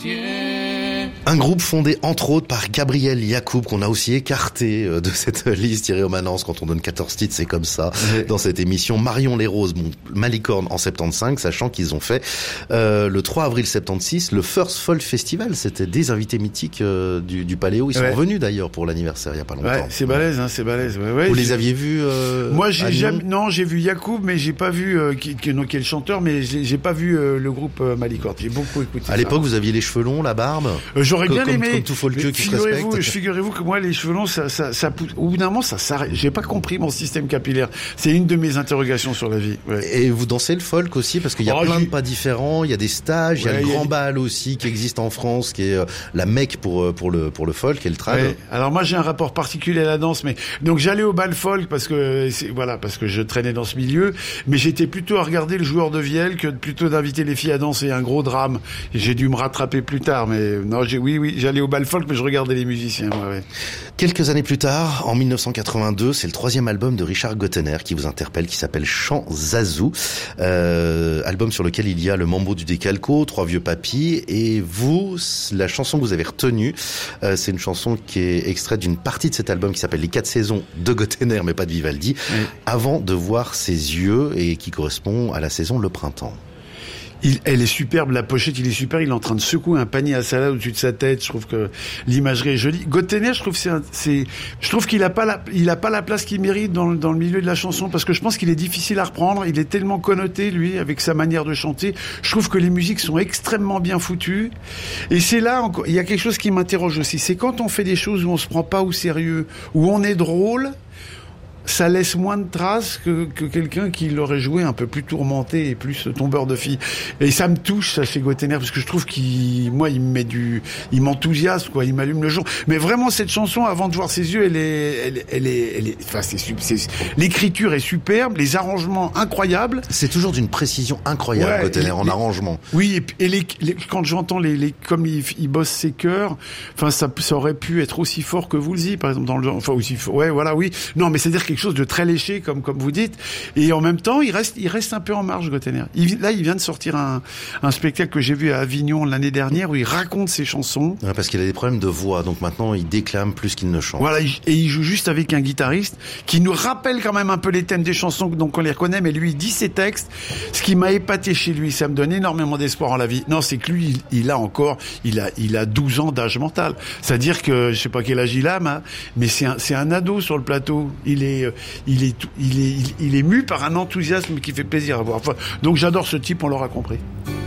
Un groupe fondé entre autres par Gabriel Yacoub, qu'on a aussi écarté de cette liste. Thierry Omanence, quand on donne 14 titres, c'est comme ça. Oui. Dans cette émission, Marion Les Roses, Malicorne en 75, sachant qu'ils ont fait le 3 avril 76 le First Folk Festival. C'était des invités mythiques du Paléo. Ils sont revenus d'ailleurs pour l'anniversaire il y a pas longtemps. Ouais, c'est balèze, hein, c'est balèze. Ouais, vous les aviez vus Moi, j'ai vu Yacoub, mais j'ai pas vu qui est le chanteur, mais j'ai pas vu le groupe Malicorne. J'ai beaucoup écouté. À l'époque, vous aviez les cheveux longs, la barbe. J'aurais bien aimé. Comme tout folkeux qui se respecte. Figurez-vous que moi, les cheveux longs, ça au bout d'un moment, ça s'arrête. J'ai pas compris mon système capillaire. C'est une de mes interrogations sur la vie. Ouais. Et vous dansez le folk aussi, parce qu'il y a plein de pas différents. Il y a des stages, il y a le Grand Bal aussi qui existe en France, qui est la Mecque pour le folk et le trad. Ouais. Alors moi, j'ai un rapport particulier à la danse, mais donc j'allais au bal folk parce que je traînais dans ce milieu, mais j'étais plutôt à regarder le joueur de vielle que plutôt d'inviter les filles à danser. Un gros drame. Et j'ai dû me rattraper plus tard, mais non, j'allais au bal folk, mais je regardais les musiciens. Ouais. Quelques années plus tard, en 1982, c'est le 3e album de Richard Gottener qui vous interpelle, qui s'appelle Chant Zazou, album sur lequel il y a le Mambo du Décalco, Trois vieux papis, et vous, la chanson que vous avez retenue, c'est une chanson qui est extraite d'une partie de cet album qui s'appelle Les 4 saisons de Gottener, mais pas de Vivaldi, Avant de voir ses yeux, et qui correspond à la saison Le Printemps. Elle est superbe, la pochette, il est super, il est en train de secouer un panier à salade au-dessus de sa tête. Je trouve que l'imagerie est jolie. Gottener, je trouve qu'il a pas la place qu'il mérite dans le milieu de la chanson, parce que je pense qu'il est difficile à reprendre. Il est tellement connoté, lui, avec sa manière de chanter. Je trouve que les musiques sont extrêmement bien foutues. Et c'est là, il y a quelque chose qui m'interroge aussi. C'est quand on fait des choses où on se prend pas au sérieux, où on est drôle, ça laisse moins de traces que quelqu'un qui l'aurait joué un peu plus tourmenté et plus tombeur de filles. Et ça me touche, ça, chez Gottener, parce que je trouve il m'enthousiasme, quoi, il m'allume le jour. Mais vraiment, cette chanson, Avant de voir ses yeux, l'écriture est superbe, les arrangements incroyables. C'est toujours d'une précision incroyable, Gottener, en arrangement. Oui, et quand j'entends comme il bosse ses chœurs, enfin, ça aurait pu être aussi fort que Woolsey, par exemple, aussi fort. Ouais, voilà, oui. Non, mais c'est-à-dire quelque chose de très léché, comme vous dites, et en même temps il reste un peu en marge, Gottener. Là, il vient de sortir un spectacle que j'ai vu à Avignon l'année dernière où il raconte ses chansons. Ouais, parce qu'il a des problèmes de voix, donc maintenant il déclame plus qu'il ne chante. Voilà, et il joue juste avec un guitariste qui nous rappelle quand même un peu les thèmes des chansons, donc on les reconnaît, mais lui il dit ses textes. Ce qui m'a épaté chez lui, ça me donne énormément d'espoir en la vie. Non, c'est que lui, il a 12 ans d'âge mental. C'est-à-dire que je sais pas quel âge il a, mais c'est un ado sur le plateau. Il est mu par un enthousiasme qui fait plaisir à voir. Enfin, donc j'adore ce type, on l'aura compris.